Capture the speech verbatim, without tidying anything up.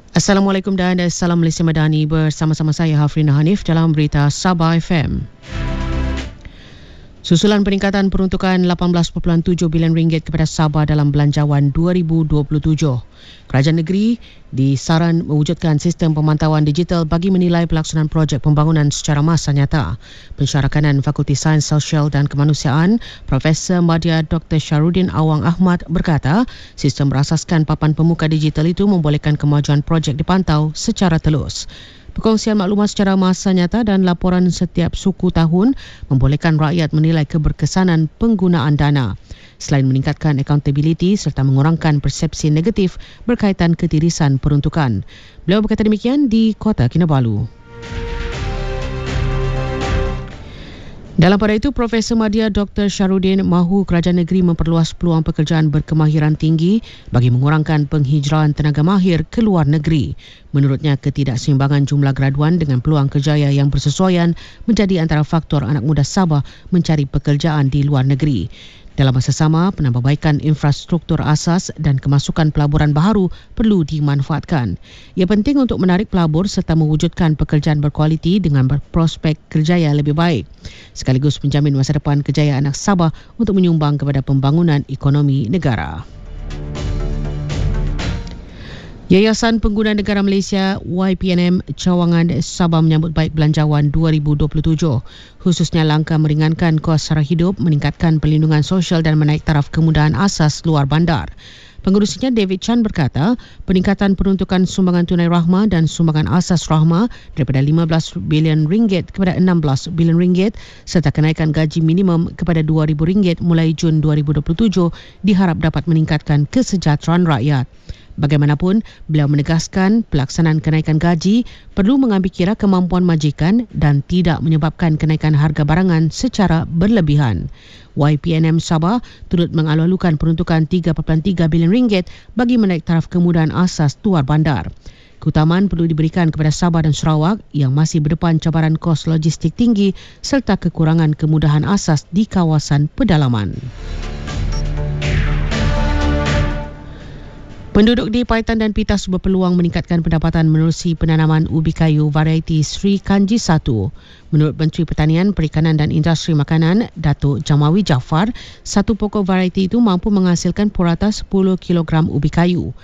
Assalamualaikum dan salam Malaysia Madani, bersama-sama saya Hafrina Hanif dalam berita Sabah F M. Susulan peningkatan peruntukan lapan belas perpuluhan tujuh bilion ringgit kepada Sabah dalam belanjawan dua ribu dua puluh tujuh. Kerajaan negeri disaran mewujudkan sistem pemantauan digital bagi menilai pelaksanaan projek pembangunan secara masa nyata. Pensyarakanan Fakulti Sains Sosial dan Kemanusiaan, Profesor Madya Doktor Syahrudin Awang Ahmad berkata, sistem berasaskan papan pemuka digital itu membolehkan kemajuan projek dipantau secara telus. Perkongsian maklumat secara masa nyata dan laporan setiap suku tahun membolehkan rakyat menilai keberkesanan penggunaan dana. Selain meningkatkan accountability serta mengurangkan persepsi negatif berkaitan ketirisan peruntukan. Beliau berkata demikian di Kota Kinabalu. Dalam pada itu, Profesor Madya Doktor Syahrudin mahu kerajaan negeri memperluas peluang pekerjaan berkemahiran tinggi bagi mengurangkan penghijrahan tenaga mahir ke luar negeri. Menurutnya, ketidakseimbangan jumlah graduan dengan peluang kerjaya yang bersesuaian menjadi antara faktor anak muda Sabah mencari pekerjaan di luar negeri. Dalam masa sama, penambahbaikan infrastruktur asas dan kemasukan pelaburan baharu perlu dimanfaatkan. Ia penting untuk menarik pelabur serta mewujudkan pekerjaan berkualiti dengan berprospek kerjaya lebih baik, sekaligus menjamin masa depan kejayaan anak Sabah untuk menyumbang kepada pembangunan ekonomi negara. Yayasan Pengguna Negara Malaysia Y P N M Cawangan Sabah menyambut baik belanjawan dua ribu dua puluh tujuh, khususnya langkah meringankan kos sara hidup, meningkatkan perlindungan sosial dan menaik taraf kemudahan asas luar bandar. Pengurusinya David Chan berkata, peningkatan peruntukan sumbangan tunai rahmah dan sumbangan asas rahmah daripada lima belas bilion ringgit kepada enam belas bilion ringgit serta kenaikan gaji minimum kepada dua ribu ringgit mulai Jun dua ribu dua puluh tujuh diharap dapat meningkatkan kesejahteraan rakyat. Bagaimanapun, beliau menegaskan pelaksanaan kenaikan gaji perlu mengambil kira kemampuan majikan dan tidak menyebabkan kenaikan harga barangan secara berlebihan. Y P N M Sabah turut mengalu-alukan peruntukan tiga perpuluhan tiga bilion ringgit bagi menaik taraf kemudahan asas luar bandar. Keutamaan perlu diberikan kepada Sabah dan Sarawak yang masih berdepan cabaran kos logistik tinggi serta kekurangan kemudahan asas di kawasan pedalaman. Penduduk di Paitan dan Pitas berpeluang meningkatkan pendapatan menerusi penanaman ubi kayu varieti Sri Kanji satu. Menurut Menteri Pertanian, Perikanan dan Industri Makanan, Datuk Jamawi Jaafar, satu pokok varieti itu mampu menghasilkan purata sepuluh kilogram ubi kayu.